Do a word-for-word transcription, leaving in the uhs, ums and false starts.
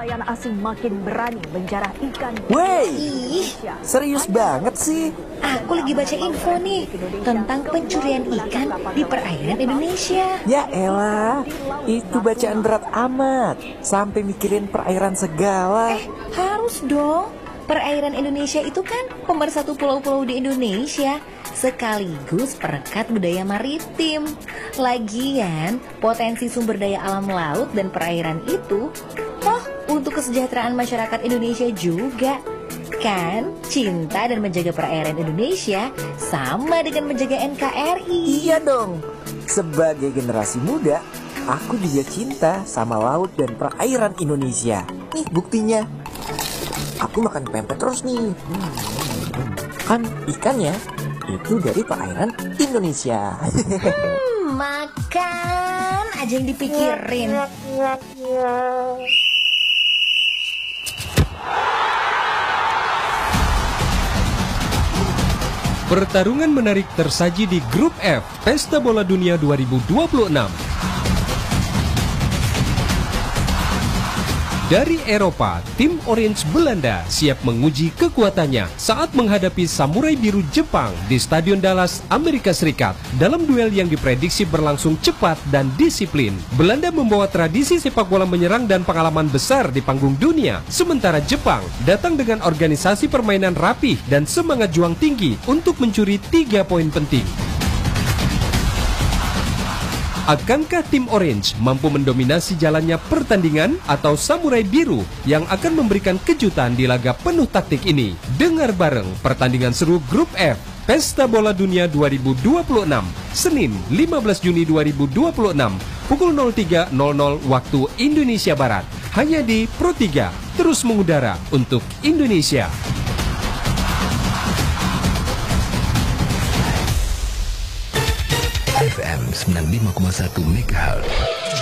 nelayan asing makin berani menjarah ikan. Wey, Indonesia. serius banget sih. Aku lagi baca info nih tentang pencurian ikan di perairan Indonesia. Ya elah, itu bacaan berat amat. Sampai mikirin perairan segala. Eh, harus dong. Perairan Indonesia itu kan pemersatu pulau-pulau di Indonesia, sekaligus perekat budaya maritim. Lagian, potensi sumber daya alam laut dan perairan itu, toh untuk kesejahteraan masyarakat Indonesia juga. Kan, cinta dan menjaga perairan Indonesia sama dengan menjaga N K R I. Iya dong. Sebagai generasi muda, aku juga cinta sama laut dan perairan Indonesia. Nih buktinya. Aku makan pempek terus nih. Kan ikannya itu dari perairan Indonesia. Hmm, makan aja yang dipikirin. Pertarungan menarik tersaji di Grup F Pesta Bola Dunia dua ribu dua puluh enam. Dari Eropa, tim Orange Belanda siap menguji kekuatannya saat menghadapi Samurai Biru Jepang di Stadion Dallas, Amerika Serikat. Dalam duel yang diprediksi berlangsung cepat dan disiplin, Belanda membawa tradisi sepak bola menyerang dan pengalaman besar di panggung dunia. Sementara Jepang datang dengan organisasi permainan rapih dan semangat juang tinggi untuk mencuri tiga poin penting. Akankah tim Orange mampu mendominasi jalannya pertandingan atau Samurai Biru yang akan memberikan kejutan di laga penuh taktik ini? Dengar bareng pertandingan seru Grup F Pesta Bola Dunia dua ribu dua puluh enam, Senin lima belas Juni dua ribu dua puluh enam, pukul nol tiga nol nol waktu Indonesia Barat. Hanya di Pro tiga, terus mengudara untuk Indonesia. F M sembilan puluh lima koma satu MHz.